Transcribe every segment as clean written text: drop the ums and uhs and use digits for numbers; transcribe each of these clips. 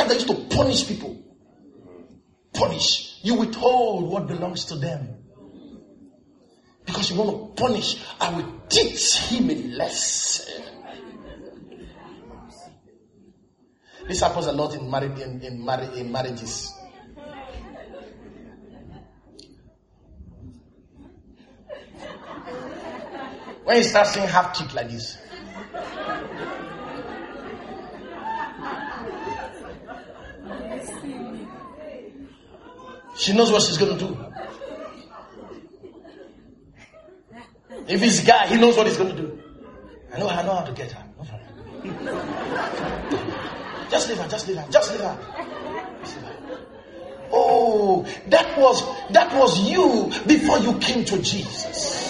that used to punish people. Punish. You withhold what belongs to them. Because you want to punish. I will teach him a lesson. This happens a lot in marriages. When you start saying half cheek like this, she knows what she's going to do. If it's a guy, he knows what he's going to do. I know how to get her. No problem. Just leave her. Oh, that was you before you came to Jesus.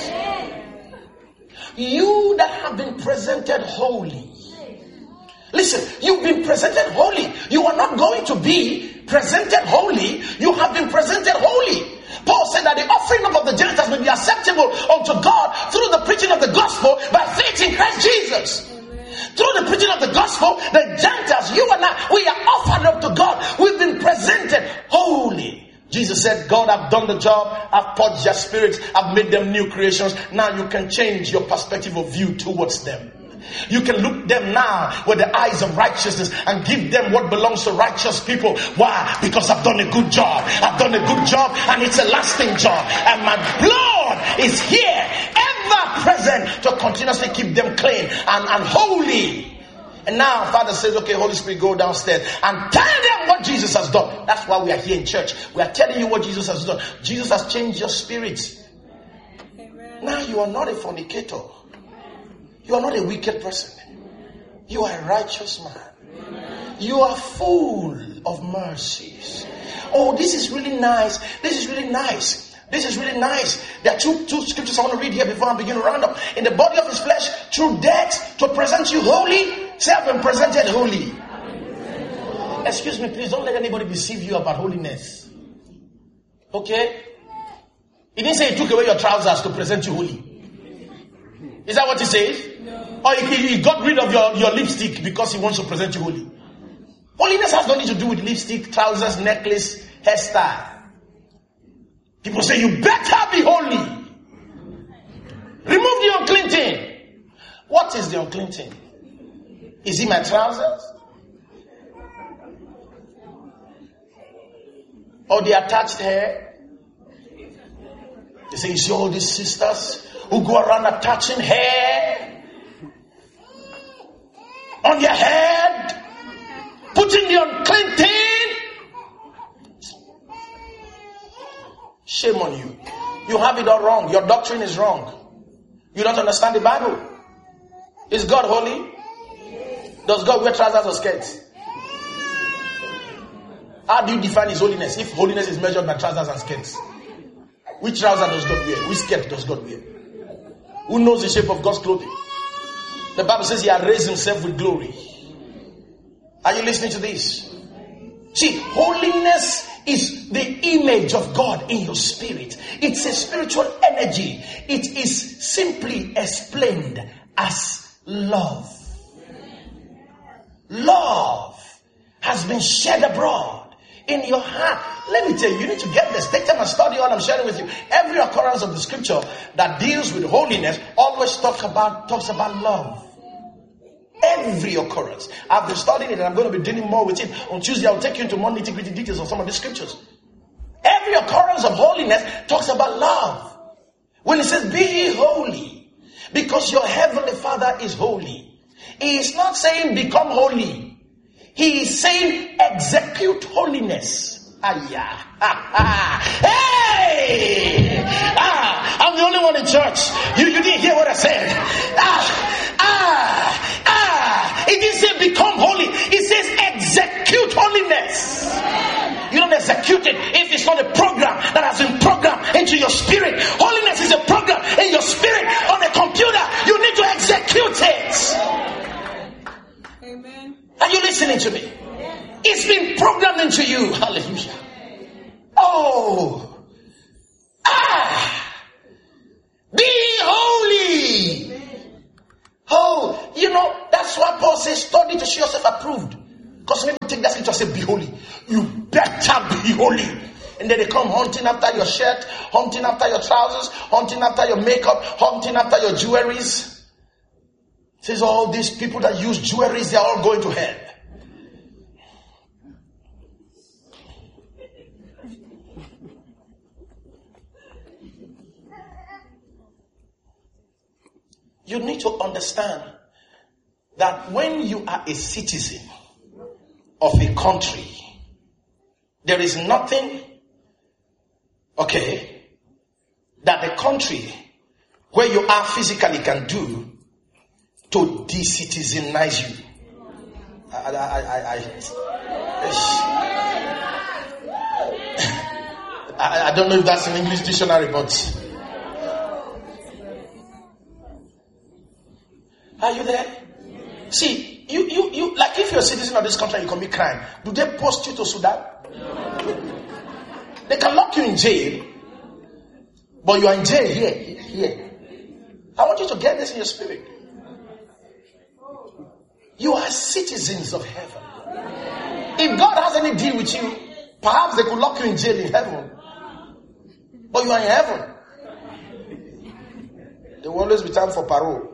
You that have been presented holy. Listen, you've been presented holy. You are not going to be presented holy. You have been presented holy. Paul said that the offering of the Gentiles may be acceptable unto God through the preaching of the gospel by faith in Christ Jesus. Through the preaching of the gospel, the Gentiles, you and I, we are offered up to God. We've been presented holy. Jesus said, God, I've done the job. I've purged their spirits. I've made them new creations. Now you can change your perspective of view towards them. You can look them now with the eyes of righteousness and give them what belongs to righteous people. Why? Because I've done a good job. I've done a good job, and it's a lasting job. And my blood is here, ever present, to continuously keep them clean and holy. And now Father says, okay, Holy Spirit, go downstairs and tell them what Jesus has done. That's why we are here in church. We are telling you what Jesus has done. Jesus has changed your spirit. Amen. Now you are not a fornicator. You are not a wicked person. You are a righteous man. Amen. You are full of mercies. Oh, this is really nice. This is really nice. There are two scriptures I want to read here before I begin to round up. In the body of his flesh, through death, to present you holy. Say, I've been presented holy. Excuse me, please don't let anybody deceive you about holiness. Okay? He didn't say he took away your trousers to present you holy. Is that what he says? No. Or he got rid of your lipstick because he wants to present you holy. Holiness has nothing to do with lipstick, trousers, necklace, hairstyle. People say you better be holy. Remove the unclean thing. What is the unclean thing? Is it my trousers? Or the attached hair? They say, you see all these sisters who go around attaching hair on your head, putting the unclean thing. Shame on you. You have it all wrong. Your doctrine is wrong. You don't understand the Bible. Is God holy? Does God wear trousers or skirts? How do you define his holiness if holiness is measured by trousers and skirts? Which trouser does God wear? Which skirt does God wear? Who knows the shape of God's clothing? The Bible says he has raised himself with glory. Are you listening to this? See, holiness is the image of God in your spirit. It's a spiritual energy. It is simply explained as love. Love has been shed abroad in your heart. Let me tell you, you need to get this. Take time and study all I'm sharing with you. Every occurrence of the scripture that deals with holiness always talks about love. Every occurrence. I've been studying it and I'm going to be dealing more with it. On Tuesday, I'll take you into more nitty-gritty details of some of the scriptures. Every occurrence of holiness talks about love. When it says, be ye holy, because your heavenly Father is holy. He is not saying become holy. He is saying execute holiness. Hey! I'm the only one in church. You didn't hear what I said. It didn't say become holy. It says execute holiness. You don't execute it if it's not a program that has been programmed into your spirit. Holiness is a program in your spirit on a computer. You need to execute it. Amen. Are you listening to me? It's been programmed into you. Hallelujah. Oh. Be holy. Oh, that's why Paul says study to show yourself approved. Because when you take that scripture and say, be holy, you better be holy. And then they come hunting after your shirt, hunting after your trousers, hunting after your makeup, hunting after your jewelries. It says all these people that use jewelries, they are all going to hell. You need to understand that when you are a citizen of a country, there is nothing, that the country where you are physically can do to de-citizenize you. I don't know if that's an English dictionary, but are you there? See, you like if you're a citizen of this country, you commit crime. Do they post you to Sudan? They can lock you in jail, but you are in jail here. I want you to get this in your spirit. You are citizens of heaven. If God has any deal with you, perhaps they could lock you in jail in heaven, but you are in heaven. There will always be time for parole.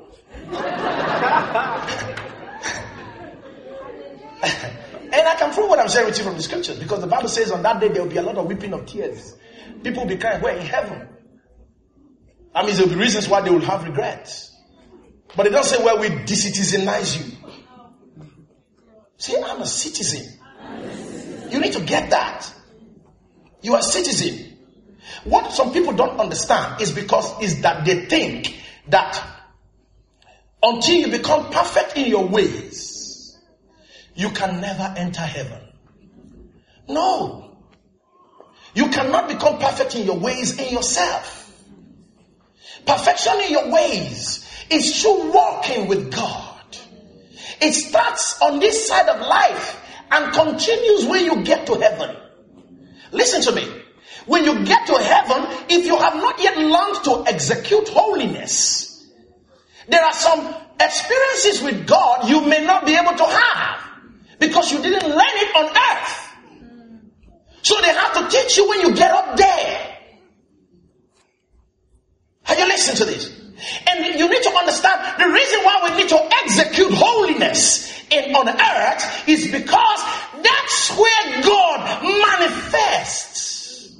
And I can prove what I'm sharing with you from the scriptures, because the Bible says on that day there will be a lot of weeping of tears. People will be crying, we're in heaven. That means there will be reasons why they will have regrets. But it doesn't say where we de-citizenize you. Say, I'm a citizen. You need to get that. You are a citizen. What some people don't understand is that they think that until you become perfect in your ways, you can never enter heaven. No. You cannot become perfect in your ways in yourself. Perfection in your ways is through walking with God. It starts on this side of life and continues when you get to heaven. Listen to me. When you get to heaven, if you have not yet learned to execute holiness, there are some experiences with God you may not be able to have because you didn't learn it on earth. So they have to teach you when you get up there. Are you listening to this? And you need to understand the reason why we need to execute holiness on earth is because that's where God manifests.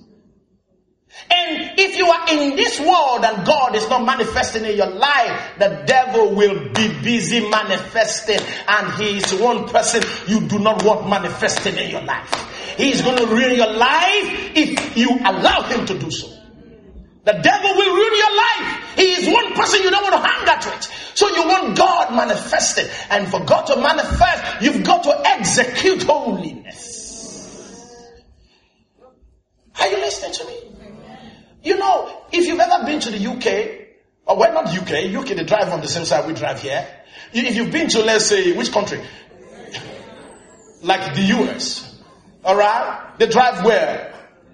And if you are in this world and God is not manifesting in your life, the devil will be busy manifesting, and he is one person you do not want manifesting in your life. He is going to ruin your life if you allow him to do so. The devil will ruin your life. He is one person you don't want to hang out with. So you want God manifested. And for God to manifest, you've got to execute holiness. Are you listening to me? You know, if you've ever been to the UK, or well, not UK, they drive on the same side we drive here. If you've been to, let's say, which country? Like the US. Alright? They drive where?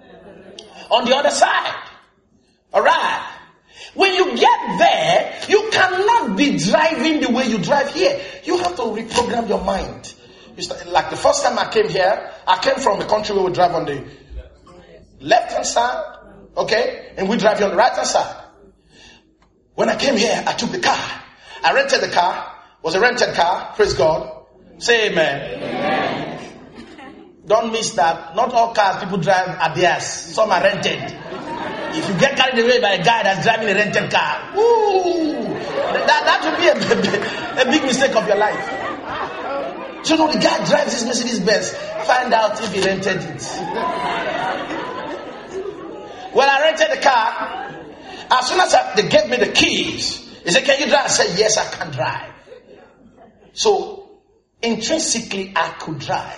On the other side. Alright. When you get there, you cannot be driving the way you drive here. You have to reprogram your mind. Like the first time I came here, I came from a country where we drive on the left-hand side. Okay? And we drive here on the right-hand side. When I came here, I took the car. I rented the car. It was a rented car. Praise God. Say amen. Amen. Don't miss that. Not all cars people drive are theirs. Some are rented. If you get carried away by a guy that's driving a rented car, that would be a big mistake of your life. So the guy drives his Mercedes Benz. Find out if he rented it. When I rented the car, as soon as they gave me the keys, he said, can you drive? I said, yes, I can drive. So, intrinsically, I could drive.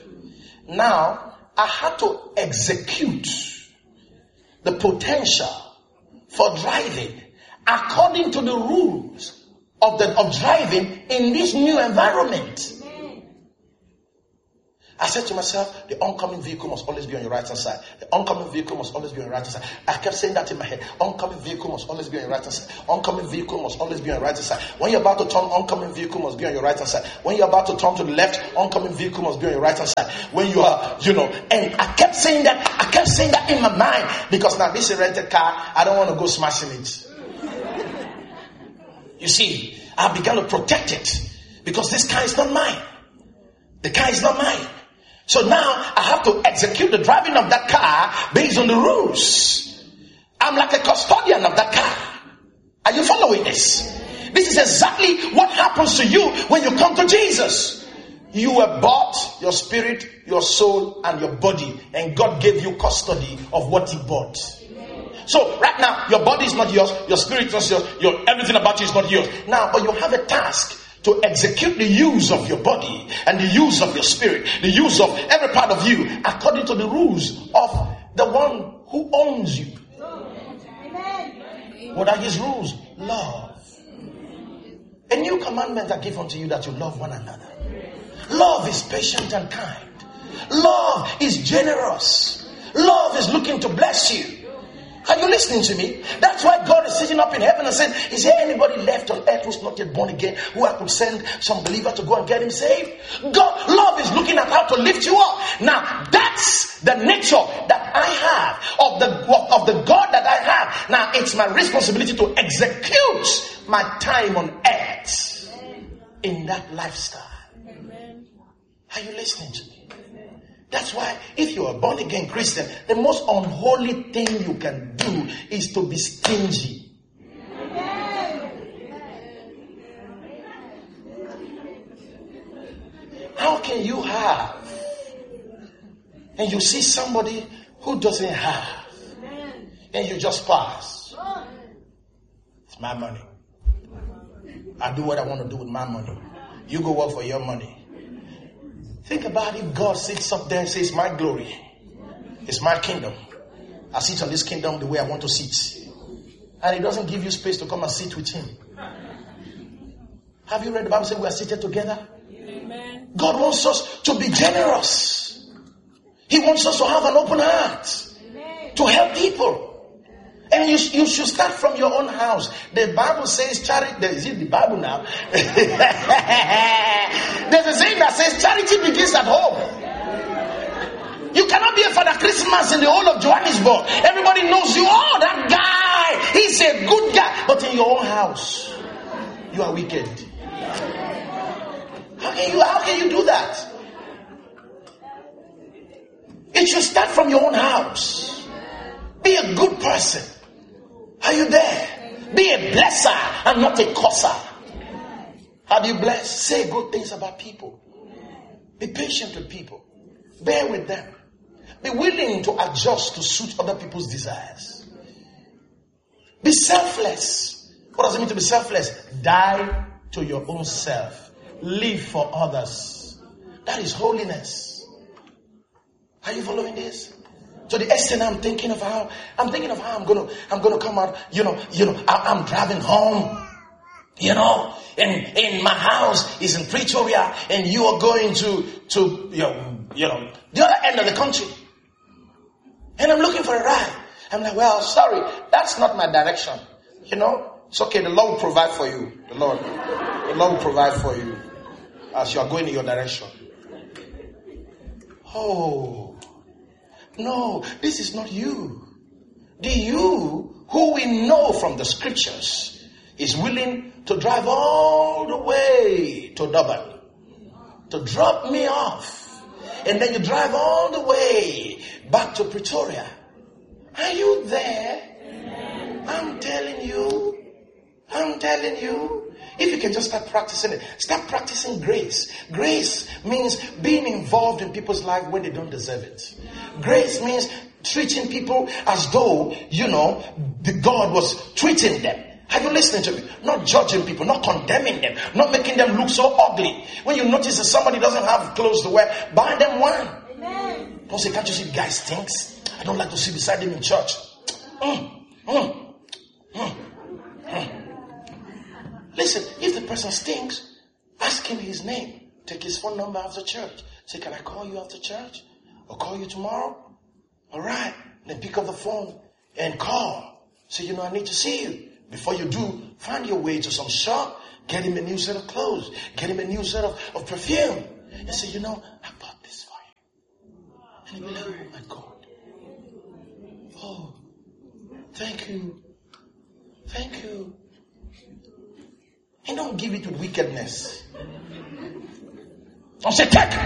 Now, I had to execute the potential for driving according to the rules of driving in this new environment. I said to myself, the oncoming vehicle must always be on your right hand side. The oncoming vehicle must always be on your right hand side. I kept saying that in my head. Oncoming vehicle must always be on your right hand side. Oncoming vehicle must always be on your right hand side. When you're about to turn, oncoming vehicle must be on your right hand side. When you're about to turn to the left, oncoming vehicle must be on your right hand side. When you are, and I kept saying that in my mind, because now this is a rented car, I don't want to go smashing it. You see, I began to protect it because this car is not mine. The car is not mine. So now I have to execute the driving of that car based on the rules. I'm like a custodian of that car. Are you following this? This is exactly what happens to you when you come to Jesus. You were bought, your spirit, your soul, and your body. And God gave you custody of what he bought. So right now, your body is not yours, your spirit is not yours, everything about you is not yours. Now, but you have a task to execute the use of your body and the use of your spirit, the use of every part of you according to the rules of the one who owns you. What are his rules? Love. A new commandment I give unto you, that you love one another. Love is patient and kind. Love is generous. Love is looking to bless you. Are you listening to me? That's why God is sitting up in heaven and saying, is there anybody left on earth who's not yet born again, who I could send some believer to go and get him saved? God, love is looking at how to lift you up. Now, that's the nature that I have of the God that I have. Now, it's my responsibility to execute my time on earth in that lifestyle. Are you listening to me? That's why if you're a born again Christian, the most unholy thing you can do is to be stingy. How can you have and you see somebody who doesn't have and you just pass? It's my money. I do what I want to do with my money. You go work for your money. Think about if God sits up there and says, my glory, it's my kingdom. I sit on this kingdom the way I want to sit. And he doesn't give you space to come and sit with him. Have you read the Bible say we are seated together? Amen. God wants us to be generous. He wants us to have an open heart. Amen. To help people. And you should start from your own house. The Bible says charity. Is it the Bible now? There's a saying that says charity begins at home. You cannot be a Father Christmas in the whole of Johannesburg. Everybody knows you. Oh, that guy, he's a good guy. But in your own house, you are wicked. How can you do that? It should start from your own house. Be a good person. Are you there? Be a blesser and not a curser. How do you bless? Say good things about people. Be patient with people. Bear with them. Be willing to adjust to suit other people's desires. Be selfless. What does it mean to be selfless? Die to your own self. Live for others. That is holiness. Are you following this? To the extent I'm thinking of how I'm gonna come out, I'm driving home, and in my house is in Pretoria, and you are going to the other end of the country. And I'm looking for a ride. I'm like, well, sorry, that's not my direction. It's okay, the Lord will provide for you. The Lord will provide for you as you are going in your direction. Oh. No, this is not you. The you who we know from the scriptures is willing to drive all the way to Durban to drop me off. And then you drive all the way back to Pretoria. Are you there? I'm telling you. If you can just start practicing it. Start practicing grace. Grace means being involved in people's life when they don't deserve it. Grace means treating people as though, the God was treating them. Are you listening to me? Not judging people, not condemning them, not making them look so ugly. When you notice that somebody doesn't have clothes to wear, buy them one. Amen. Don't say, can't you see the guy stinks? I don't like to sit beside him in church. Listen, if the person stinks, ask him his name. Take his phone number after church. Say, can I call you after church? Or call you tomorrow? All right. Then pick up the phone and call. Say, I need to see you. Before you do, find your way to some shop. Get him a new set of clothes. Get him a new set of perfume. And say, I bought this for you. And he'll be like, oh my God. Oh, thank you. Thank you. And don't give it with wickedness. Don't say, take.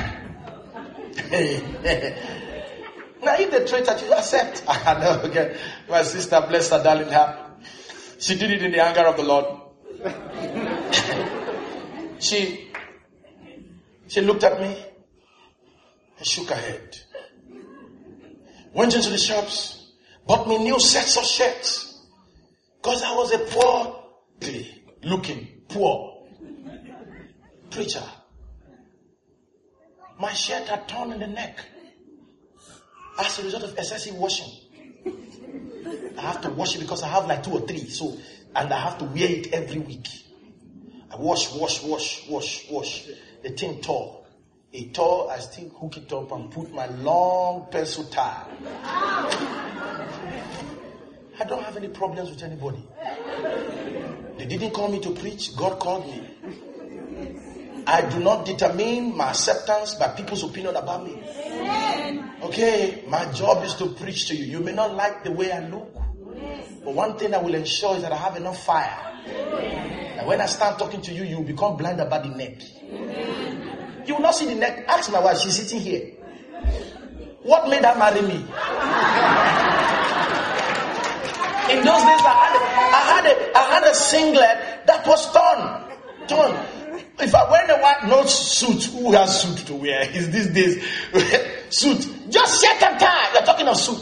Now, if they treat that, you accept. I know, okay. My sister, bless her darling heart. She did it in the anger of the Lord. She looked at me and shook her head. Went into the shops, bought me new sets of shirts. Because I was a poor, looking, poor preacher. My shirt had torn in the neck as a result of excessive washing. I have to wash it because I have like 2 or 3. And I have to wear it every week. I wash. The thing tore. It tore, I still hook it up and put my long pencil tie. I don't have any problems with anybody. They didn't call me to preach. God called me. I do not determine my acceptance by people's opinion about me. Okay, my job is to preach to you. You may not like the way I look. But one thing I will ensure is that I have enough fire. And when I start talking to you, you will become blind about the neck. You will not see the neck. Ask my wife, she's sitting here. What made her marry me? In those days, I had a singlet that was torn. If I wear a white suit, who has suit to wear? Is these days suit? Just shirt and tie. You're talking of suit.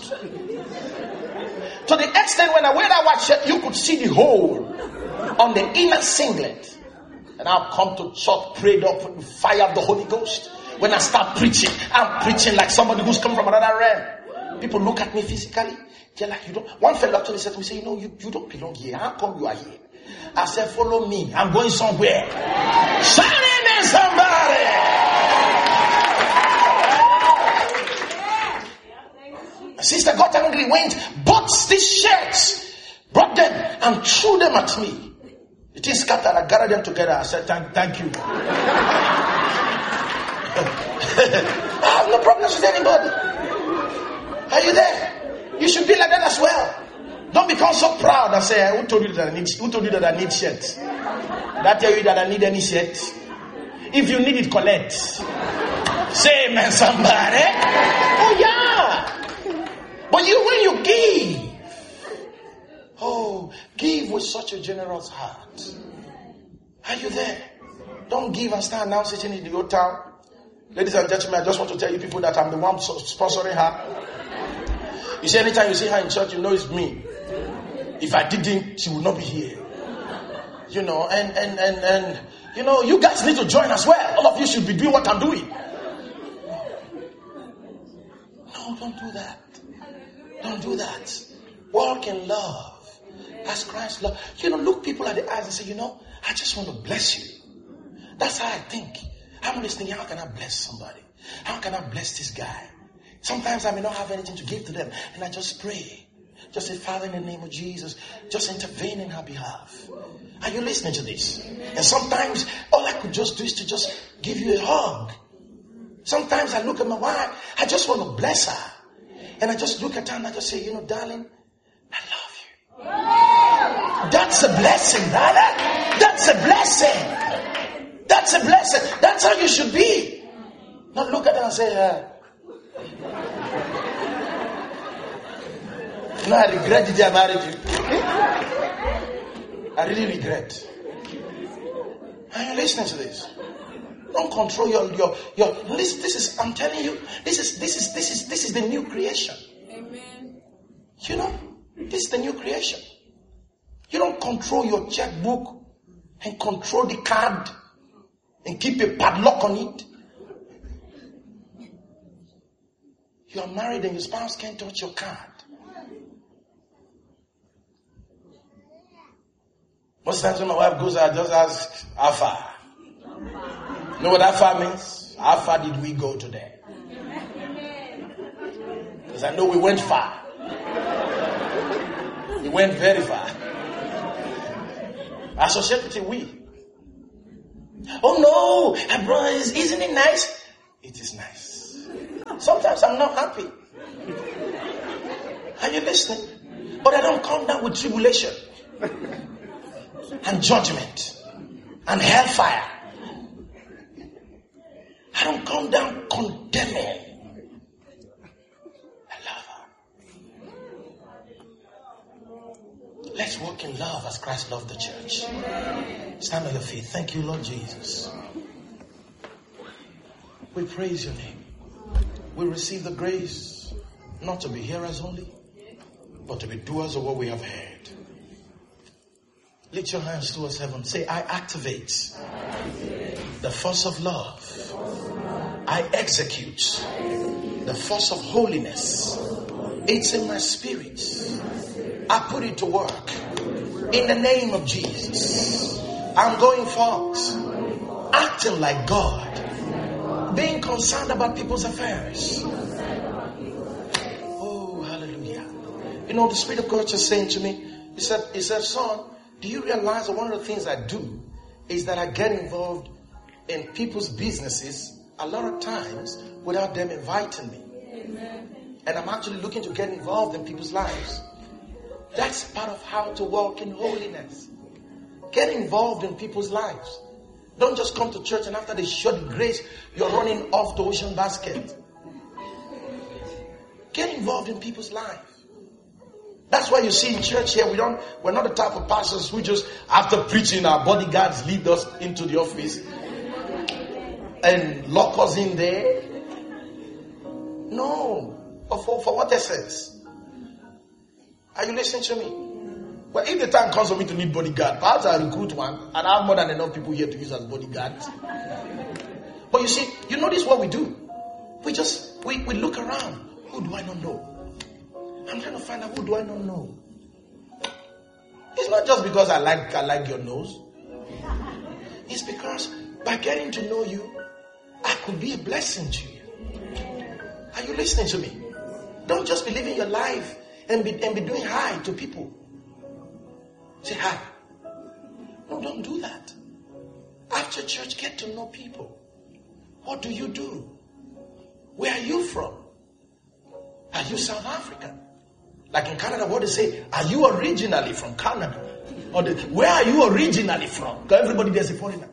To the extent when I wear that white shirt, you could see the hole on the inner singlet. And I've come to church, prayed up with the fire of the Holy Ghost. When I start preaching, I'm preaching like somebody who's come from another realm. People look at me physically. They're like, you don't. One fellow actually said to me, say, you don't belong here. How come you are here? I said, follow me. I'm going somewhere. Shout amen, somebody. My sister got angry, went, bought these shirts, brought them, and threw them at me. It is scattered. I gathered them together. I said, thank you. I have no problems with anybody. Are you there? You should be like that as well. Don't become so proud and say, who told you that I need shirt? Did I tell you that I need any shirt? If you need it, collect. Say amen, somebody. Oh yeah. But when you give with such a generous heart. Are you there? Don't give and start announcing in the old town. Ladies and gentlemen, I just want to tell you people that I'm the one sponsoring her. You see, anytime you see her in church, you know it's me. If I didn't, she would not be here. And you guys need to join as well. All of you should be doing what I'm doing. No, don't do that. Don't do that. Walk in love. As Christ love. Look people at the eyes and say, I just want to bless you. That's how I think. I'm always thinking, how can I bless somebody? How can I bless this guy? Sometimes I may not have anything to give to them. And I just pray. Just say, Father, in the name of Jesus, just intervene in her behalf. Are you listening to this? And sometimes all I could just do is to just give you a hug. Sometimes I look at my wife, I just want to bless her. And I just look at her and I just say, darling, I love you. That's a blessing, brother. That's a blessing. That's a blessing. That's how you should be. Not look at her and say, I regret that I married you. I really regret. Are you listening to this? Don't control your this is, I'm telling you, this is the new creation. Amen. This is the new creation. You don't control your checkbook and control the card and keep a padlock on it. You are married and your spouse can't touch your card. Most times when my wife goes, I just ask, how far? You know what that far means? How far did we go today? Because I know we went far. We went very far. Associate with we. Oh no, brother, isn't it nice? It is nice. Sometimes I'm not happy. Are you listening? But I don't come down with tribulation and judgment and hellfire. I don't come down condemning. I love her. Let's walk in love as Christ loved the church. Stand on your feet. Thank you, Lord Jesus. We praise your name. We receive the grace not to be hearers only, but to be doers of what we have heard. Lift your hands towards heaven. Say, I activate the force of love. I execute the force of holiness. It's in my spirit. I put it to work. In the name of Jesus. I'm going forth, acting like God, being concerned about people's affairs. Oh, hallelujah. You know, the Spirit of God just saying to me, he said, son, do you realize that one of the things I do is that I get involved in people's businesses a lot of times without them inviting me. Amen. And I'm actually looking to get involved in people's lives. That's part of how to walk in holiness. Get involved in people's lives. Don't just come to church and after they show the grace, you're running off the ocean basket. Get involved in people's lives. That's why you see in church here, we're not the type of pastors who just, after preaching, our bodyguards lead us into the office and lock us in there. No. For what essence? Are you listening to me? Well, if the time comes for me to need bodyguard, perhaps I recruit one and I have more than enough people here to use as bodyguards. But you see, you notice what we do. We look around. Who do I not know? I'm trying to find out who do I not know. It's not just because I like your nose. It's because by getting to know you, I could be a blessing to you. Are you listening to me? Don't just be living your life and be doing hi to people. Say hi. No, don't do that. After church, get to know people. What do you do? Where are you from? Are you South African? Like in Canada, what they say, are you originally from Canada? Or where are you originally from? Because everybody there's a foreigner.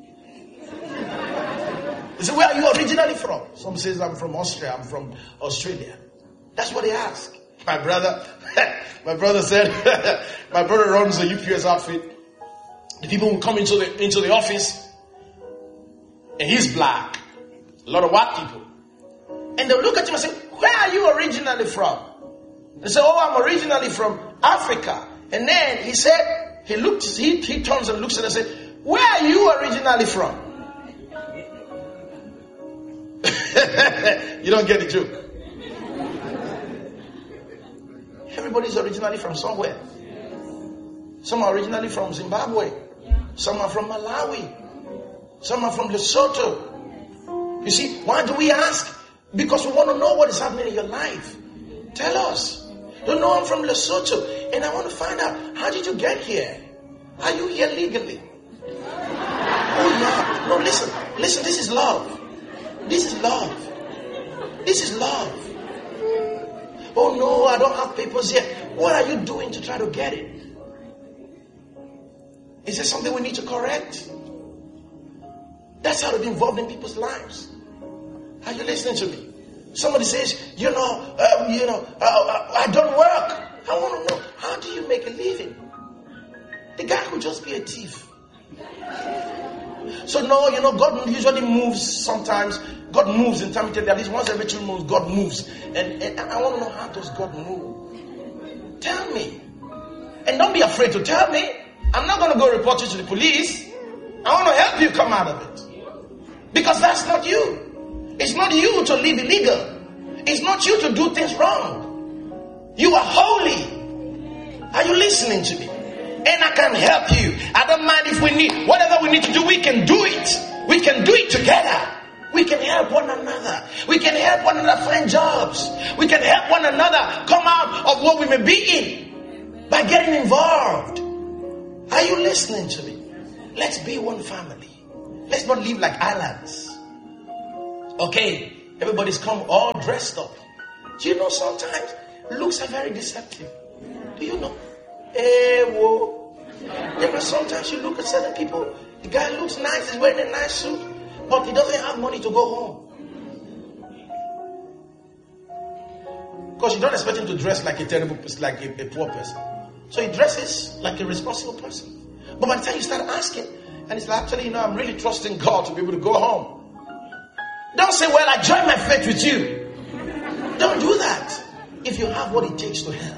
They say, where are you originally from? Some says, I'm from Austria, I'm from Australia. That's what they ask. My brother said, my brother runs a UPS outfit. The people will come into the office, and he's black. A lot of white people. And they'll look at him and say, where are you originally from? They say, oh, I'm originally from Africa. And then he said, he turns and looks at us and says, where are you originally from? You don't get the joke. Everybody's originally from somewhere. Some are originally from Zimbabwe. Some are from Malawi. Some are from Lesotho. You see, why do we ask? Because we want to know what is happening in your life. Tell us. You know, I'm from Lesotho and I want to find out, how did you get here? Are you here legally? Oh yeah. No, listen, this is love. This is love. This is love. Oh no, I don't have papers yet. What are you doing to try to get it? Is there something we need to correct? That's how to be involved in people's lives. Are you listening to me? Somebody says, I don't work. I want to know, how do you make a living? The guy could just be a thief. So no, God usually moves sometimes. God moves in time. At least once every 2 months, God moves. And I want to know, how does God move? Tell me. And don't be afraid to tell me. I'm not going to go report you to the police. I want to help you come out of it. Because that's not you. It's not you to live illegal. It's not you to do things wrong. You are holy. Are you listening to me? And I can help you. I don't mind if we need, whatever we need to do, we can do it. We can do it together. We can help one another. We can help one another find jobs. We can help one another come out of what we may be in by getting involved. Are you listening to me? Let's be one family. Let's not live like islands. Okay, everybody's come all dressed up. Do you know sometimes looks are very deceptive? Do you know? There are sometimes you look at certain people, the guy looks nice, he's wearing a nice suit, but he doesn't have money to go home. Because you don't expect him to dress like a terrible person, like a poor person. So he dresses like a responsible person. But by the time you start asking, and it's like, actually, I'm really trusting God to be able to go home. Don't say, well, I join my faith with you. Don't do that. If you have what it takes to help.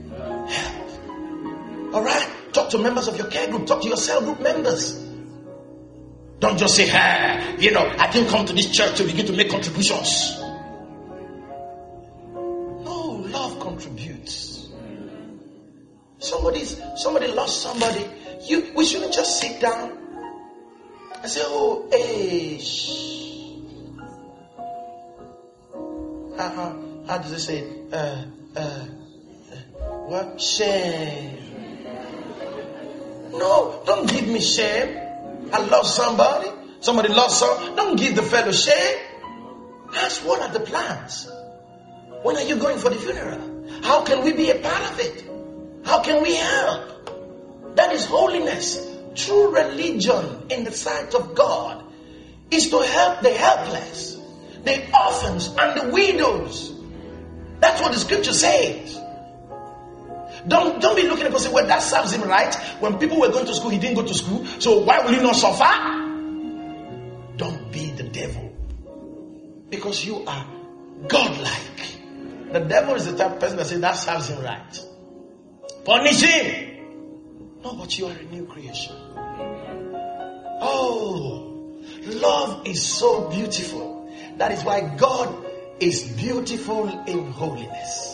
All right? Talk to members of your care group. Talk to your cell group members. Don't just say, hey, I didn't come to this church to begin to make contributions. No, love contributes. Somebody lost somebody. We shouldn't just sit down and say, oh, hey, how does it say it? What? Shame. No, don't give me shame. I lost somebody. Somebody lost some. Don't give the fellow shame. Ask, what are the plans? When are you going for the funeral? How can we be a part of it? How can we help? That is holiness. True religion in the sight of God is to help the helpless, the orphans and the widows. That's what the scripture says. Don't be looking at people and say, well, that serves him right. When people were going to school, he didn't go to school. So why will he not suffer? Don't be the devil. Because you are godlike. The devil is the type of person that says that serves him right. Punish him. No, but you are a new creation. Oh, love is so beautiful. That is why God is beautiful in holiness.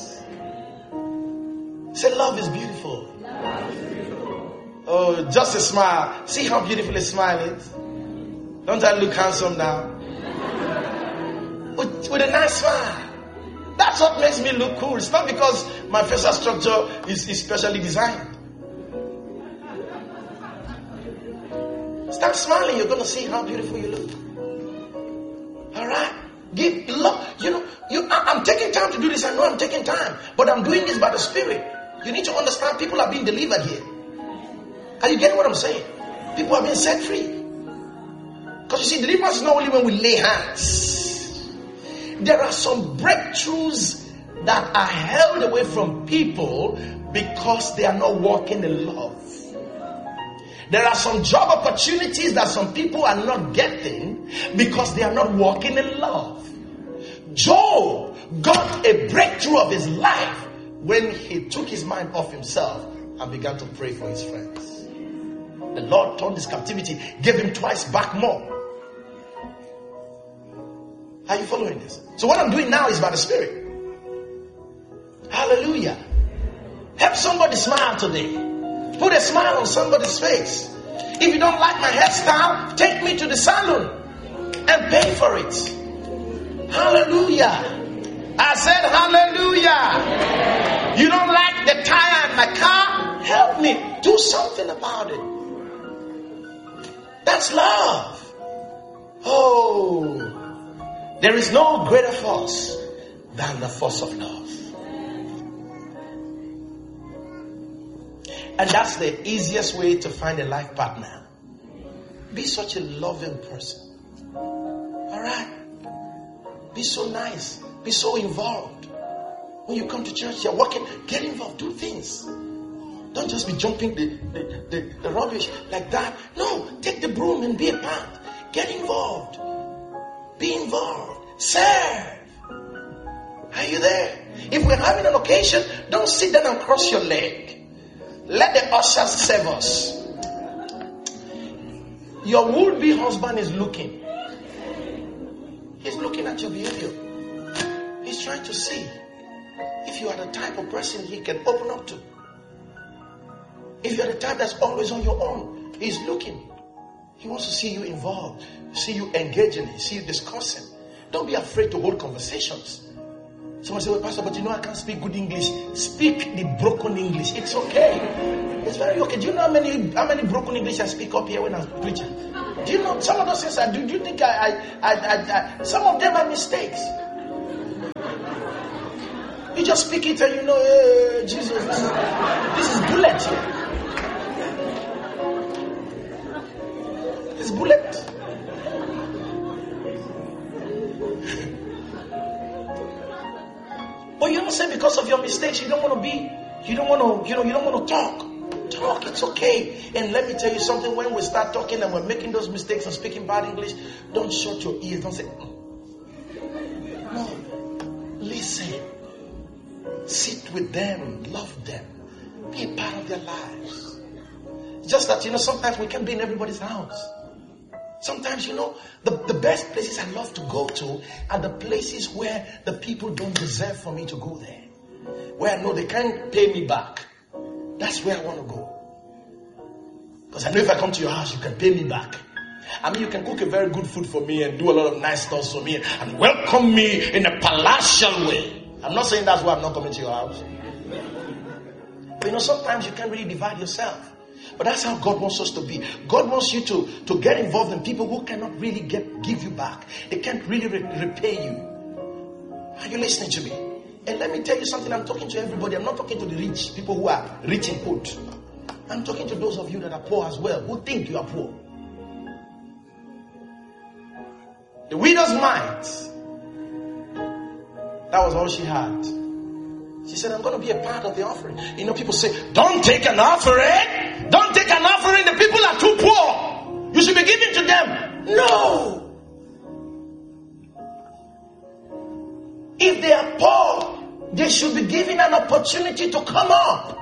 Say, love is beautiful. Love is beautiful. Oh, just a smile. See how beautiful a smile is? Don't I look handsome now? With a nice smile. That's what makes me look cool. It's not because my facial structure is specially designed. Start smiling. You're going to see how beautiful you look. All right? Give love. I'm taking time to do this. I know I'm taking time. But I'm doing this by the Spirit. You need to understand people are being delivered here. Are you getting what I'm saying? People are being set free. Because you see, deliverance is not only when we lay hands. There are some breakthroughs that are held away from people because they are not walking in love. There are some job opportunities that some people are not getting because they are not walking in love. Job got a breakthrough of his life when he took his mind off himself and began to pray for his friends. The Lord turned his captivity, gave him twice back more. Are you following this? So what I'm doing now is by the Spirit. Hallelujah. Help somebody smile today. Put a smile on somebody's face. If you don't like my hairstyle, take me to the salon and pay for it. Hallelujah. I said hallelujah. You don't like the tire in my car? Help me. Do something about it. That's love. Oh, there is no greater force than the force of love. And that's the easiest way to find a life partner. Be such a loving person. Alright? Be so nice. Be so involved. When you come to church, you're working, get involved, do things. Don't just be jumping the rubbish like that. No, take the broom and be a part. Get involved. Be involved. Serve. Are you there? If we're having an occasion, don't sit down and cross your leg. Let the ushers serve us. Your would-be husband is looking. He's looking at your behavior. He's trying to see if you are the type of person he can open up to. If you're the type that's always on your own, he's looking. He wants to see you involved, see you engaging, see you discussing. Don't be afraid to hold conversations. Someone say, well, Pastor, but I can't speak good English. Speak the broken English. It's okay. It's very okay. Do you know how many broken English I speak up here when I'm preaching? Do you know some of those things I do? Do you think some of them are mistakes? You just speak it and Jesus, this is bullet. It's bullet. But you don't say because of your mistakes you don't want to talk. Talk, it's okay. And let me tell you something, when we start talking and we're making those mistakes and speaking bad English, don't shut your ears, don't say, no, listen. Sit with them, love them, be a part of their lives. Just that, sometimes we can't be in everybody's house. Sometimes, the best places I love to go to are the places where the people don't deserve for me to go there. Where I know they can't pay me back. That's where I want to go. Because I know if I come to your house, you can pay me back. I mean, you can cook a very good food for me and do a lot of nice stuff for me and welcome me in a palatial way. I'm not saying that's why I'm not coming to your house. But sometimes you can't really divide yourself. But that's how God wants us to be. God wants you to get involved in people who cannot really give you back. They can't really repay you. Are you listening to me? And let me tell you something. I'm talking to everybody. I'm not talking to the rich, people who are rich in quote. I'm talking to those of you that are poor as well, who think you are poor. The widow's mite, that was all she had. She said, I'm going to be a part of the offering. People say, don't take an offering. Don't take an offering. The people are too poor. You should be giving to them. No. If they are poor, they should be given an opportunity to come up.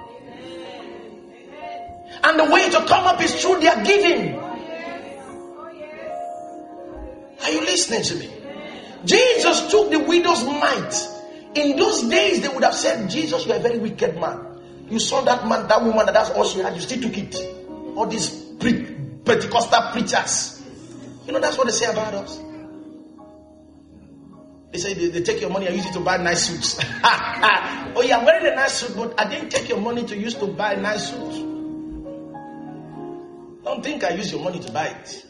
And the way to come up is through their giving. Are you listening to me? Jesus took the widow's mite. In those days, they would have said, Jesus, you are a very wicked man. You saw that man, that woman, that's all she had. You still took it. All these Pentecostal preachers. That's what they say about us. They say they take your money and use it to buy nice suits. Oh yeah, I'm wearing a nice suit, but I didn't take your money to use to buy a nice suit. Don't think I use your money to buy it.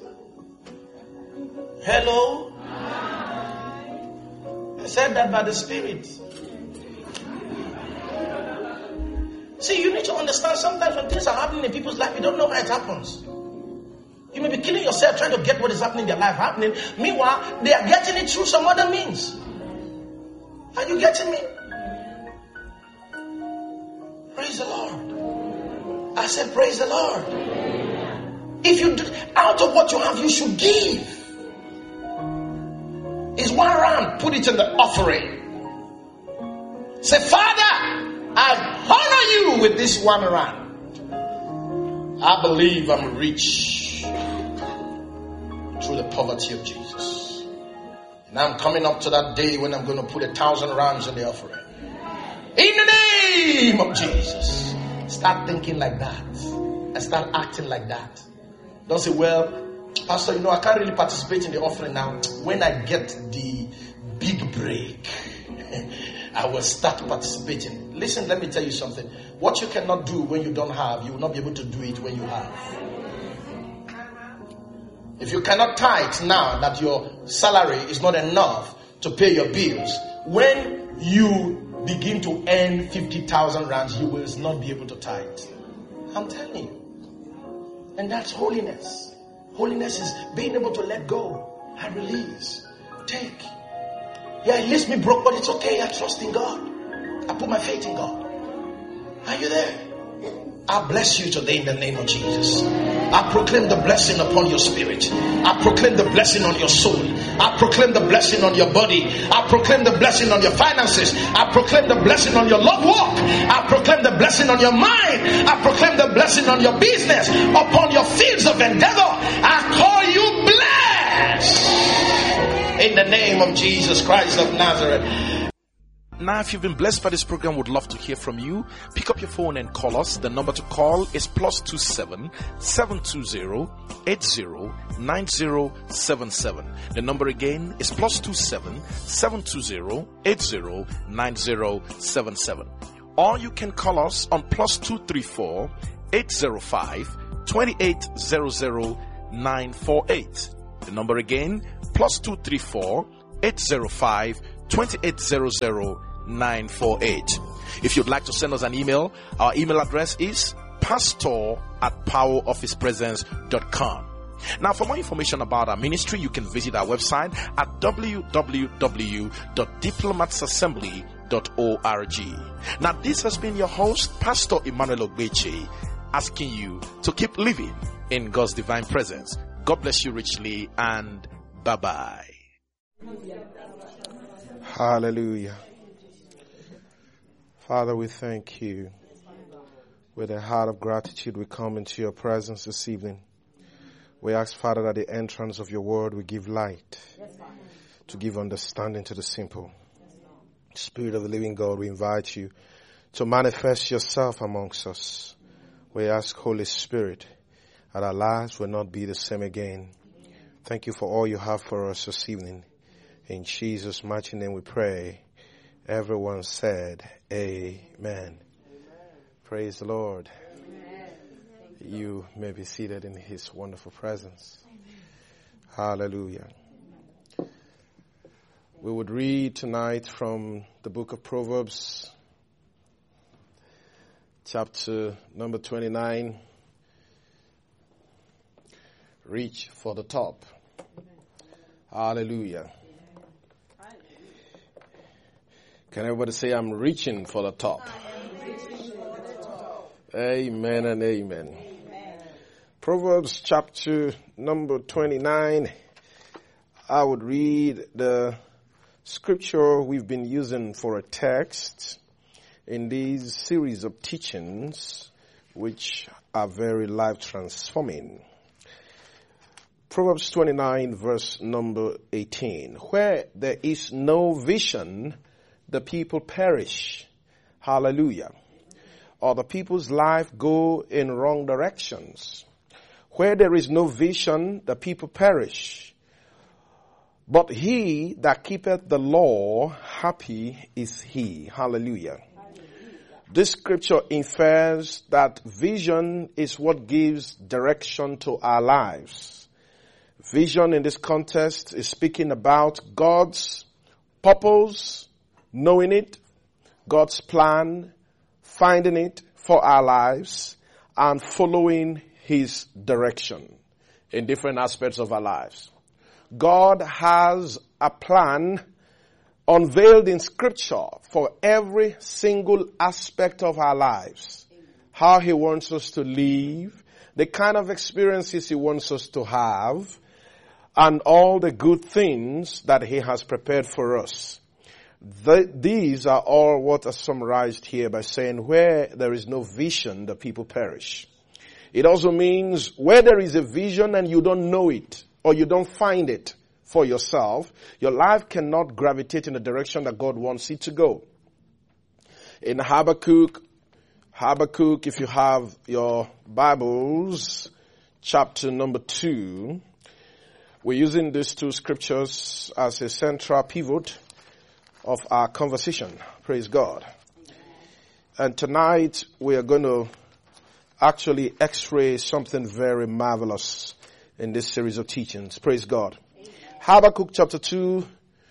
Hello? I said that by the Spirit. See, you need to understand sometimes when things are happening in people's life, you don't know how it happens. You may be killing yourself trying to get what is happening in their life happening. Meanwhile, they are getting it through some other means. Are you getting me? Praise the Lord. I said, praise the Lord. If you do, out of what you have, you should give. It's 1 rand. Put it in the offering. Say, Father, I honor you with this 1 rand. I believe I'm rich through the poverty of Jesus. And I'm coming up to that day when I'm going to put 1,000 rands in the offering. In the name of Jesus. Start thinking like that. And start acting like that. Don't say, well, Pastor, I can't really participate in the offering now. When I get the big break, I will start participating. Listen, let me tell you something. What you cannot do when you don't have, you will not be able to do it when you have. If you cannot tithe now that your salary is not enough to pay your bills, when you begin to earn 50,000 rands, you will not be able to tithe. I'm telling you. And that's holiness. Holiness is being able to let go and release. Take. Yeah, it leaves me broke, but it's okay. I trust in God. I put my faith in God. Are you there? I bless you today in the name of Jesus. I proclaim the blessing upon your spirit. I proclaim the blessing on your soul. I proclaim the blessing on your body. I proclaim the blessing on your finances. I proclaim the blessing on your love walk. I proclaim the blessing on your mind. I proclaim the blessing on your business, upon your fields of endeavor. I call you blessed in the name of Jesus Christ of Nazareth. Now, if you've been blessed by this program, would love to hear from you. Pick up your phone and call us. The number to call is +27 720 80 9077. The number again is +27 720 80 9077. Or you can call us on +234 805 2800 948. The number again, +234 805 2800 948. If you'd like to send us an email, our email address is pastor@powerofhispresence.com. Now, for more information about our ministry, you can visit our website at www.diplomatsassembly.org. Now, this has been your host, Pastor Emmanuel Ogbeche, asking you to keep living in God's divine presence. God bless you richly, and bye-bye. Hallelujah. Father, we thank you. With a heart of gratitude, we come into your presence this evening. We ask, Father, that the entrance of your word will give light, to give understanding to the simple. Spirit of the living God, we invite you to manifest yourself amongst us. We ask, Holy Spirit, that our lives will not be the same again. Thank you for all you have for us this evening. In Jesus' mighty name we pray. Everyone said, Amen. Praise the Lord. You may be seated in his wonderful presence. Hallelujah. We would read tonight from the book of Proverbs, chapter number 29. Reach for the top. Hallelujah. Can everybody say, I'm reaching for the top? Amen and amen. Proverbs chapter number 29. I would read the scripture we've been using for a text in these series of teachings, which are very life transforming. Proverbs 29 verse number 18. Where there is no vision, the people perish. Hallelujah. Or the people's life go in wrong directions. Where there is no vision, the people perish. But he that keepeth the law, happy is he. Hallelujah. This scripture infers that vision is what gives direction to our lives. Vision in this context is speaking about God's purpose, knowing it, God's plan, finding it for our lives, and following his direction in different aspects of our lives. God has a plan unveiled in scripture for every single aspect of our lives. How he wants us to live, the kind of experiences he wants us to have, and all the good things that he has prepared for us. These are all what are summarized here by saying, where there is no vision, the people perish. It also means where there is a vision and you don't know it, or you don't find it for yourself, your life cannot gravitate in the direction that God wants it to go. In Habakkuk, if you have your Bibles, chapter number 2, we're using these two scriptures as a central pivot of our conversation. Praise God. And tonight we are going to actually x-ray something very marvelous in this series of teachings. Praise God. Habakkuk chapter 2,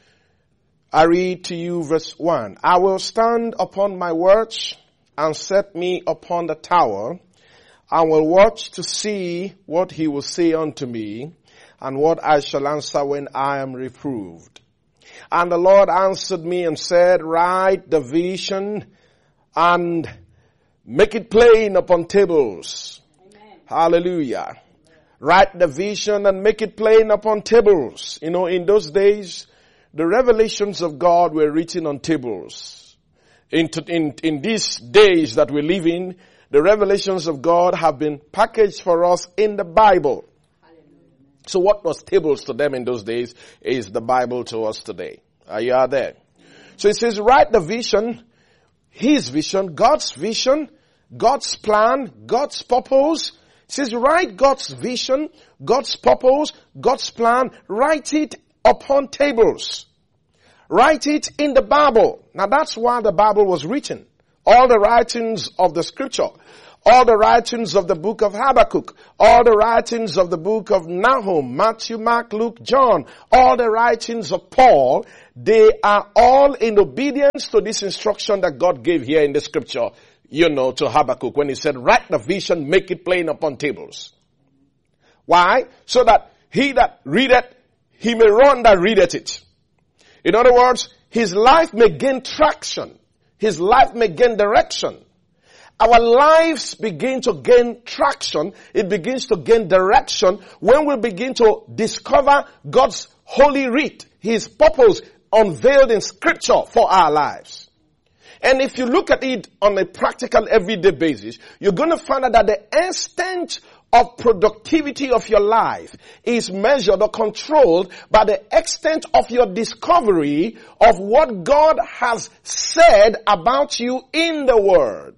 I read to you verse 1. I will stand upon my watch and set me upon the tower, and will watch to see what he will say unto me, and what I shall answer when I am reproved. And the Lord answered me and said, write the vision and make it plain upon tables. Amen. Hallelujah. Write the vision and make it plain upon tables. You know, in those days, the revelations of God were written on tables. In these days that we live in, the revelations of God have been packaged for us in the Bible. So what was tables to them in those days is the Bible to us today. Are you out there? So it says, write the vision, his vision, God's plan, God's purpose. It says, write God's vision, God's purpose, God's plan, write it upon tables. Write it in the Bible. Now that's why the Bible was written. All the writings of the scripture, all the writings of the book of Habakkuk, all the writings of the book of Nahum, Matthew, Mark, Luke, John, all the writings of Paul, they are all in obedience to this instruction that God gave here in the scripture, to Habakkuk when he said, write the vision, make it plain upon tables. Why? So that he that readeth, he may run that readeth it. In other words, his life may gain traction. His life may gain direction. Our lives begin to gain traction. It begins to gain direction when we begin to discover God's holy writ, his purpose unveiled in scripture for our lives. And if you look at it on a practical everyday basis, you're going to find out that the extent of productivity of your life is measured or controlled by the extent of your discovery of what God has said about you in the Word.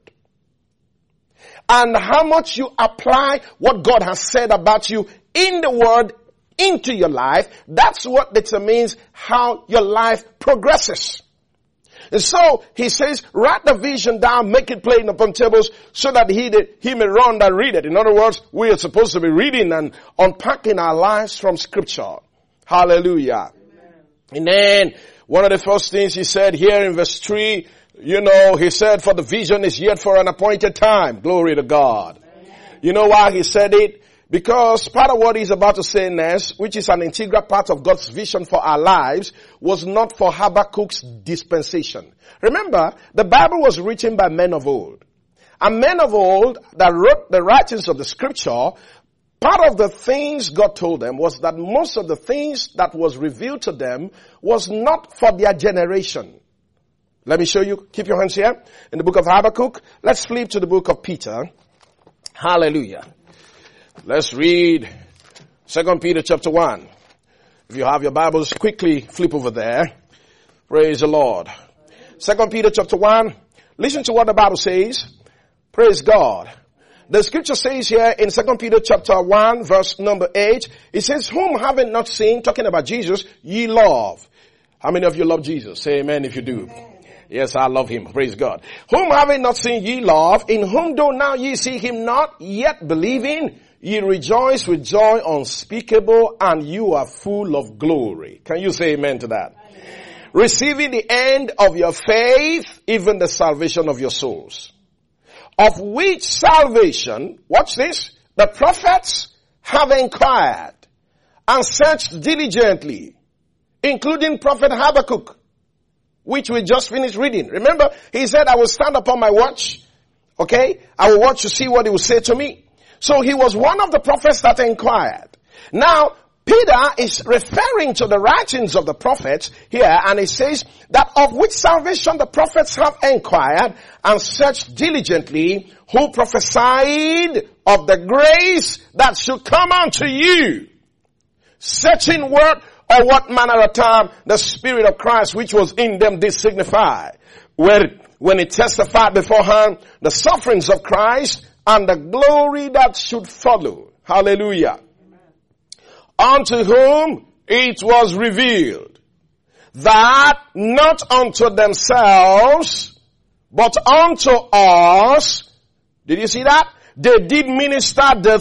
And how much you apply what God has said about you in the Word into your life, that's what determines how your life progresses. And so he says, write the vision down, make it plain upon tables so that he may run that read it. In other words, we are supposed to be reading and unpacking our lives from scripture. Hallelujah. Amen. And then one of the first things he said here in verse 3, he said, for the vision is yet for an appointed time. Glory to God. Amen. You know why he said it? Because part of what he's about to say next, which is an integral part of God's vision for our lives, was not for Habakkuk's dispensation. Remember, the Bible was written by men of old. And men of old that wrote the writings of the scripture, part of the things God told them was that most of the things that was revealed to them was not for their generation. Let me show you. Keep your hands here. In the book of Habakkuk, let's flip to the book of Peter. Hallelujah. Let's read 2 Peter chapter 1. If you have your Bibles, quickly flip over there. Praise the Lord. 2 Peter chapter 1. Listen to what the Bible says. Praise God. The scripture says here in 2 Peter chapter 1 verse number 8, it says, whom having not seen, talking about Jesus, ye love. How many of you love Jesus? Say amen if you do. Yes, I love him. Praise God. Whom having not seen ye love, in whom though now ye see him not, yet believing, ye rejoice with joy unspeakable, and you are full of glory. Can you say amen to that? Amen. Receiving the end of your faith, even the salvation of your souls. Of which salvation, watch this, the prophets have inquired and searched diligently, including prophet Habakkuk, which we just finished reading. Remember, he said, I will stand upon my watch. Okay? I will watch to see what he will say to me. So he was one of the prophets that inquired. Now, Peter is referring to the writings of the prophets here, and he says that of which salvation the prophets have inquired and searched diligently, who prophesied of the grace that should come unto you. Searching what manner of time the Spirit of Christ which was in them did signify, when it testified beforehand the sufferings of Christ and the glory that should follow. Hallelujah. Amen. Unto whom it was revealed that not unto themselves, but unto us, did you see that? They did minister the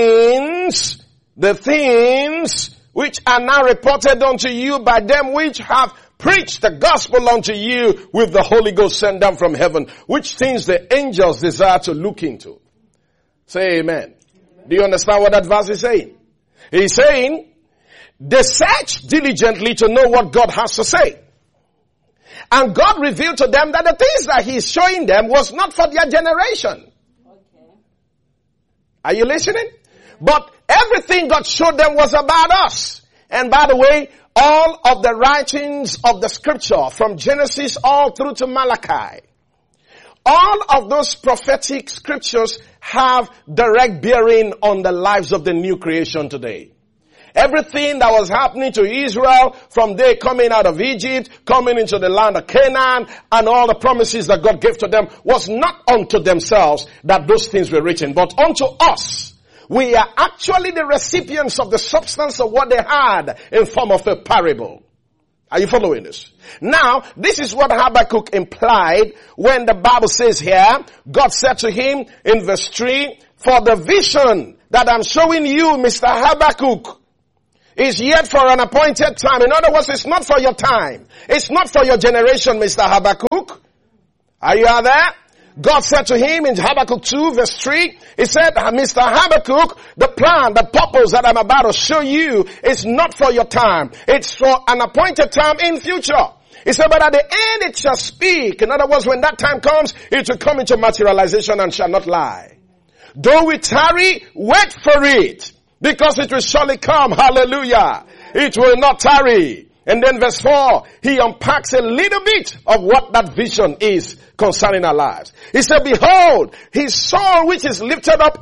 things which are now reported unto you by them which have preached the gospel unto you with the Holy Ghost sent down from heaven, which things the angels desire to look into. Say amen. Do you understand what that verse is saying? He's saying, they search diligently to know what God has to say. And God revealed to them that the things that He's showing them was not for their generation. Okay. Are you listening? But everything God showed them was about us. And by the way, all of the writings of the scripture from Genesis all through to Malachi, all of those prophetic scriptures have direct bearing on the lives of the new creation today. Everything that was happening to Israel from their coming out of Egypt, coming into the land of Canaan, and all the promises that God gave to them was not unto themselves that those things were written, but unto us. We are actually the recipients of the substance of what they had in form of a parable. Are you following this? Now, this is what Habakkuk implied when the Bible says here, God said to him in verse 3, for the vision that I'm showing you, Mr. Habakkuk, is yet for an appointed time. In other words, it's not for your time. It's not for your generation, Mr. Habakkuk. Are you out there? God said to him in Habakkuk 2 verse 3, he said, Mr. Habakkuk, the plan, the purpose that I'm about to show you is not for your time. It's for an appointed time in future. He said, but at the end it shall speak. In other words, when that time comes, it will come into materialization and shall not lie. Though we tarry, wait for it, because it will surely come. Hallelujah. It will not tarry. And then verse 4, he unpacks a little bit of what that vision is concerning our lives. He said, behold, his soul which is lifted up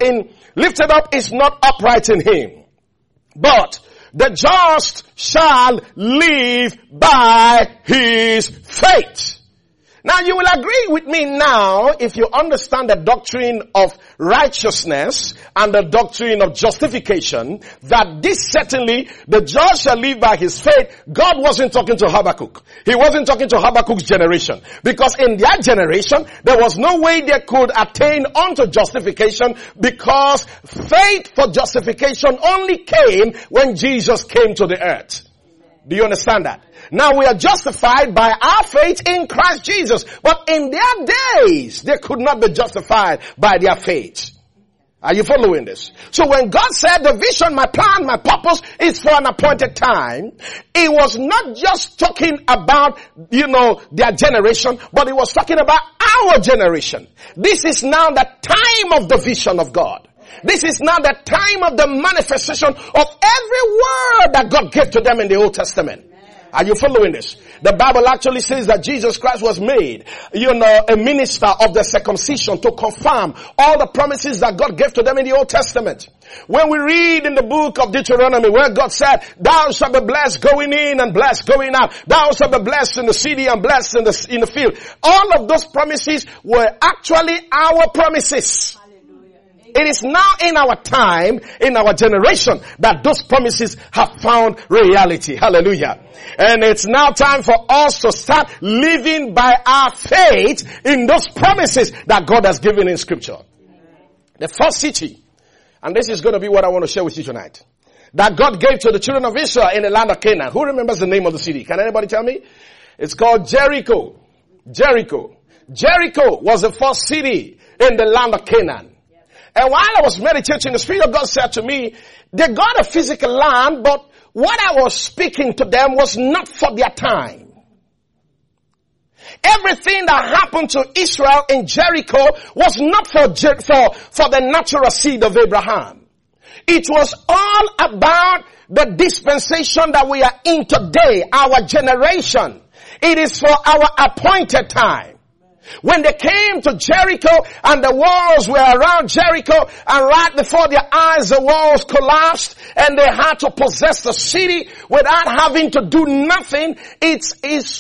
is not upright in him, but the just shall live by his faith. Now you will agree with me now if you understand the doctrine of righteousness and the doctrine of justification, that this certainly, the just shall live by his faith. God wasn't talking to Habakkuk. He wasn't talking to Habakkuk's generation. Because in their generation, there was no way they could attain unto justification, because faith for justification only came when Jesus came to the earth. Do you understand that? Now we are justified by our faith in Christ Jesus. But in their days, they could not be justified by their faith. Are you following this? So when God said the vision, my plan, my purpose is for an appointed time, it was not just talking about, their generation, but it was talking about our generation. This is now the time of the vision of God. This is now the time of the manifestation of every word that God gave to them in the Old Testament. Are you following this? The Bible actually says that Jesus Christ was made, a minister of the circumcision to confirm all the promises that God gave to them in the Old Testament. When we read in the book of Deuteronomy where God said, thou shalt be blessed going in and blessed going out. Thou shalt be blessed in the city and blessed in the field. All of those promises were actually our promises. It is now in our time, in our generation, that those promises have found reality. Hallelujah. And it's now time for us to start living by our faith in those promises that God has given in Scripture. The first city, and this is going to be what I want to share with you tonight, that God gave to the children of Israel in the land of Canaan. Who remembers the name of the city? Can anybody tell me? It's called Jericho. Jericho. Jericho was the first city in the land of Canaan. And while I was meditating, the Spirit of God said to me, they got a physical land, but what I was speaking to them was not for their time. Everything that happened to Israel in Jericho was not for the natural seed of Abraham. It was all about the dispensation that we are in today, our generation. It is for our appointed time. When they came to Jericho and the walls were around Jericho, and right before their eyes the walls collapsed and they had to possess the city without having to do nothing, it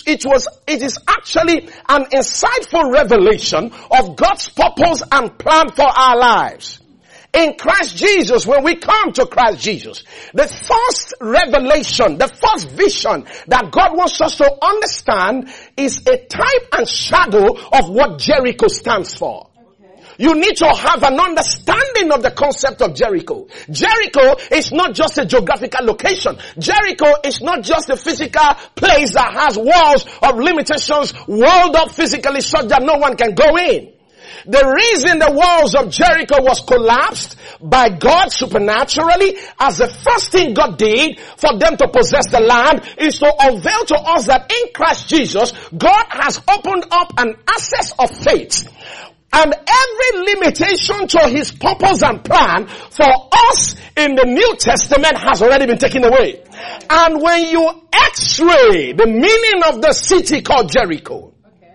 is actually an insightful revelation of God's purpose and plan for our lives. In Christ Jesus, when we come to Christ Jesus, the first revelation, the first vision that God wants us to understand is a type and shadow of what Jericho stands for. Okay. You need to have an understanding of the concept of Jericho. Jericho is not just a geographical location. Jericho is not just a physical place that has walls of limitations walled up physically so that no one can go in. The reason the walls of Jericho was collapsed by God supernaturally as the first thing God did for them to possess the land is to unveil to us that in Christ Jesus, God has opened up an access of faith. And every limitation to his purpose and plan for us in the New Testament has already been taken away. And when you x-ray the meaning of the city called Jericho,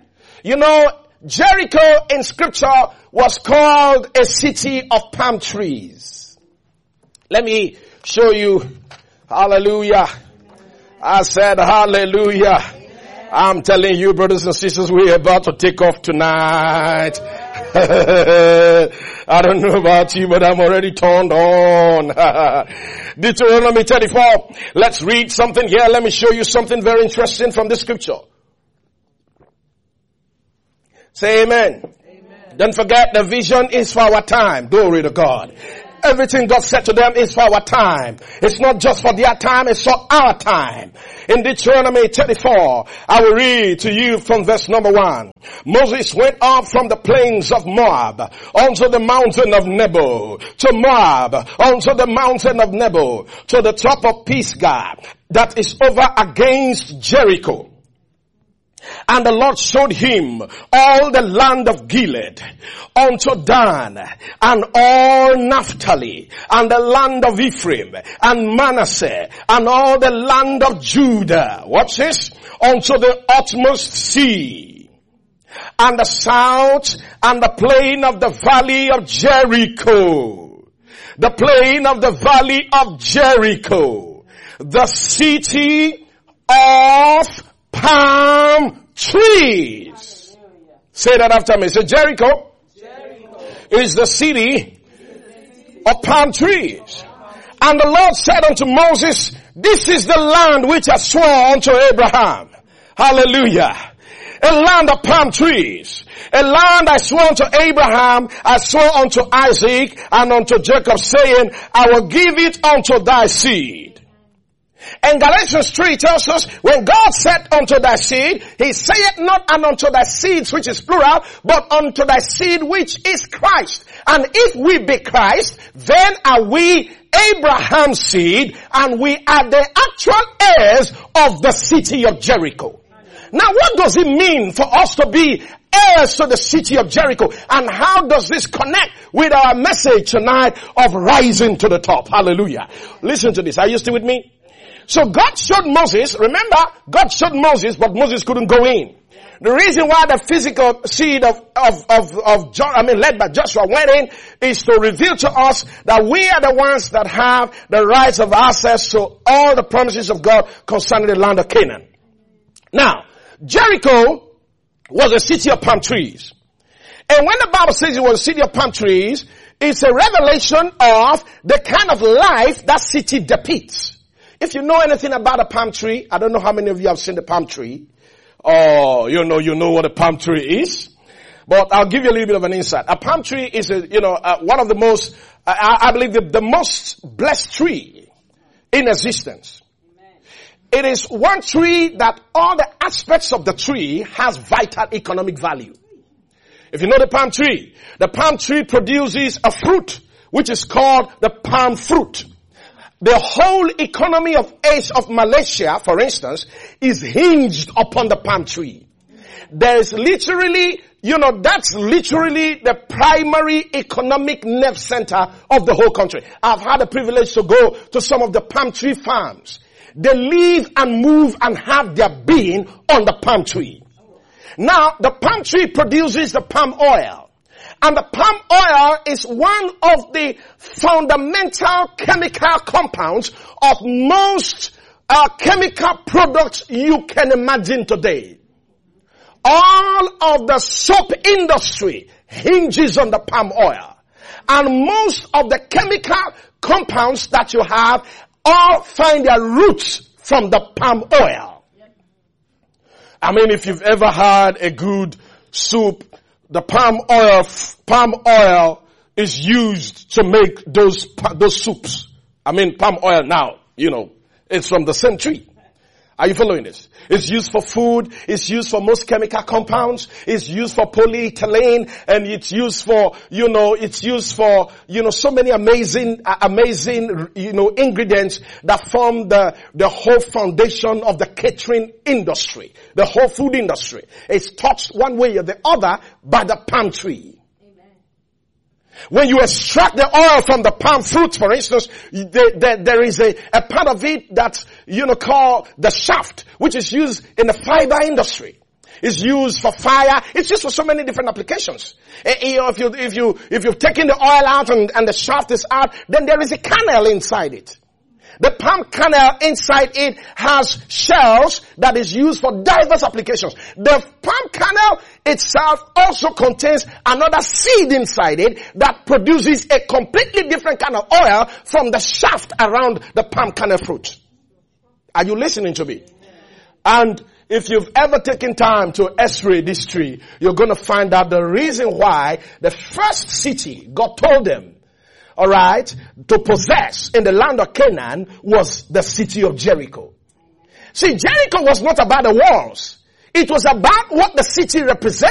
Jericho in Scripture was called a city of palm trees. Let me show you Hallelujah. I said hallelujah. I'm telling you, brothers and sisters, we're about to take off tonight. I don't know about you, but I'm already turned on. Deuteronomy 34. Let's read something here. Let me show you something very interesting from the scripture. Say amen. Amen. Don't forget, the vision is for our time. Glory to God. Everything God said to them is for our time. It's not just for their time, it's for our time. In Deuteronomy 34, I will read to you from verse number 1. Moses went up from the plains of Moab onto the mountain of Nebo, to Moab, onto the mountain of Nebo, to the top of Pisgah, that is over against Jericho. And the Lord showed him all the land of Gilead, unto Dan, and all Naphtali, and the land of Ephraim, and Manasseh, and all the land of Judah. Watch this. Unto the utmost sea, and the south, and the plain of the valley of Jericho. The plain of the valley of Jericho. The city of palm trees. Say that after me. Say Jericho, is the city of palm trees. And the Lord said unto Moses, this is the land which I swore unto Abraham. Hallelujah. A land of palm trees. A land I swore unto Abraham, I swore unto Isaac and unto Jacob, saying, I will give it unto thy seed. And Galatians 3 tells us, when God said unto thy seed, he saith not and unto thy seeds, which is plural, but unto thy seed, which is Christ. And if we be Christ, then are we Abraham's seed, and we are the actual heirs of the city of Jericho. Now what does it mean for us to be heirs to the city of Jericho? And how does this connect with our message tonight of rising to the top? Hallelujah. Listen to this. Are you still with me? So God showed Moses, remember, God showed Moses, but Moses couldn't go in. The reason why the physical seed led by Joshua went in is to reveal to us that we are the ones that have the rights of access to all the promises of God concerning the land of Canaan. Now, Jericho was a city of palm trees. And when the Bible says it was a city of palm trees, it's a revelation of the kind of life that city depicts. If you know anything about a palm tree, I don't know how many of you have seen the palm tree. Oh, you know what a palm tree is. But I'll give you a little bit of an insight. A palm tree is one of the most, I believe the most blessed tree in existence. Amen. It is one tree that all the aspects of the tree has vital economic value. If you know the palm tree produces a fruit which is called the palm fruit. The whole economy of Malaysia, for instance, is hinged upon the palm tree. There is literally, that's literally the primary economic nerve center of the whole country. I've had the privilege to go to some of the palm tree farms. They live and move and have their being on the palm tree. Now, the palm tree produces the palm oil. And the palm oil is one of the fundamental chemical compounds of most chemical products you can imagine today. All of the soap industry hinges on the palm oil. And most of the chemical compounds that you have all find their roots from the palm oil. I mean, if you've ever had a good soup, the palm oil is used to make those soups. I mean, palm oil now, it's from the same tree. Are you following this? It's used for food. It's used for most chemical compounds. It's used for polyethylene, and it's used for, so many amazing, ingredients that form the whole foundation of the catering industry. The whole food industry is touched one way or the other by the palm tree. When you extract the oil from the palm fruit, for instance, there is a part of it that's, called the shaft, which is used in the fiber industry. It's used for fire. It's used for so many different applications. If you've taken the oil out and the shaft is out, then there is a kernel inside it. The palm kernel inside it has shells that is used for diverse applications. The palm kernel itself also contains another seed inside it that produces a completely different kind of oil from the shaft around the palm kernel fruit. Are you listening to me? And if you've ever taken time to x-ray this tree, you're going to find out the reason why the first city God told them, alright, to possess in the land of Canaan was the city of Jericho. See, Jericho was not about the walls. It was about what the city represented.